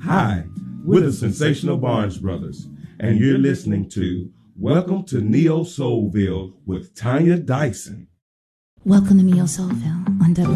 Hi, we're the Sensational Barnes Brothers, and you're listening to Welcome to Neo Soulville with Tanya Dyson. Welcome to Neo Soulville on